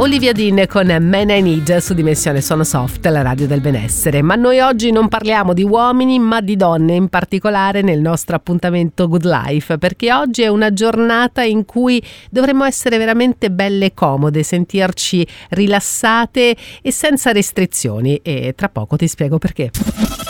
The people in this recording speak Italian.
Olivia Dean con Man I Need su Dimensione Suono Soft, la radio del benessere. Ma noi oggi non parliamo di uomini ma di donne, in particolare nel nostro appuntamento Good Life, perché oggi è una giornata in cui dovremmo essere veramente belle e comode, sentirci rilassate e senza restrizioni, e tra poco ti spiego perché.